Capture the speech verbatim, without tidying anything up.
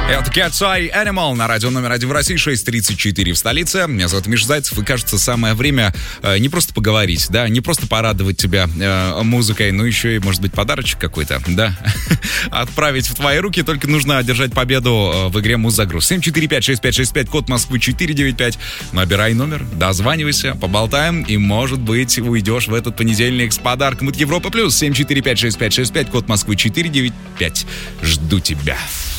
Это Cat's Eye Animal на радио номер один в России, шесть тридцать четыре в столице. Меня зовут Миша Зайцев, и кажется, самое время э, не просто поговорить, да, не просто порадовать тебя э, музыкой, но еще и, может быть, подарочек какой-то, да, отправить в твои руки. Только нужно одержать победу э, в игре Муззагруз. семь четыре пять шесть пять шесть пять, код Москвы четыре девять пять. Набирай номер, дозванивайся, поболтаем, и, может быть, уйдешь в этот понедельник с подарком от Европа Плюс. семь четыре пять шесть пять шесть пять, код Москвы четыре девять пять. Жду тебя.